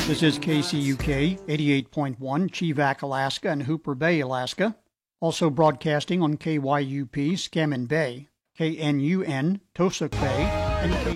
This is KCUK 88.1, Chivak, Alaska, and Hooper Bay, Alaska. Also broadcasting on KYUP, Scammon Bay, KNUN, Tosac Bay, and